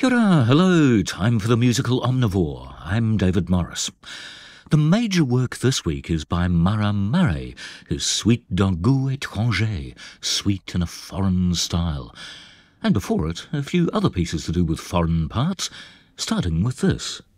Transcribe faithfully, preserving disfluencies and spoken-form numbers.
Kia ora, hello, time for the musical omnivore. I'm David Morris. The major work this week is by Mara Murray, his Suite d'un goût étranger, sweet in a foreign style. And before it, a few other pieces to do with foreign parts, starting with this.